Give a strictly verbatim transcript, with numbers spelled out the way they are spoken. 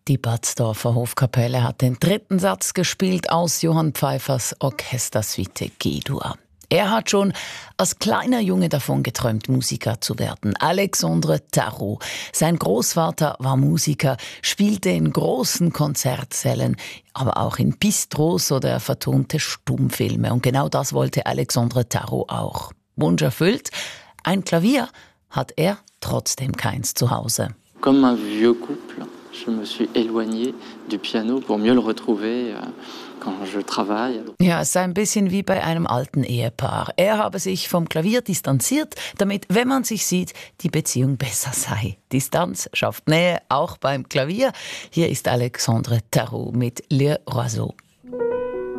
Die Batzdorfer Hofkapelle hat den dritten Satz gespielt aus Johann Pfeiffers Orchestersuite G-Dur. Er hat schon als kleiner Junge davon geträumt, Musiker zu werden. Alexandre Tarot. Sein Großvater war Musiker, spielte in großen Konzertsälen, aber auch in Bistros oder er vertonte Stummfilme. Und genau das wollte Alexandre Tarot auch. Wunsch erfüllt. Ein Klavier hat er trotzdem keins zu Hause. Comme un vieux couple, je me suis éloigné du piano pour mieux le retrouver quand je travaille. Ja, es sei ein bisschen wie bei einem alten Ehepaar. Er habe sich vom Klavier distanziert, damit, wenn man sich sieht, die Beziehung besser sei. Distanz schafft Nähe, auch beim Klavier. Hier ist Alexandre Tarot mit Le Roiseau.